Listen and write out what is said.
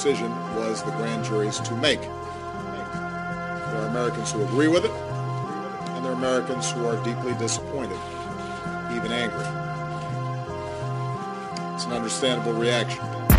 decision was the grand jury's to make. There are Americans who agree with it, and there are Americans who are deeply disappointed, even angry. It's an understandable reaction.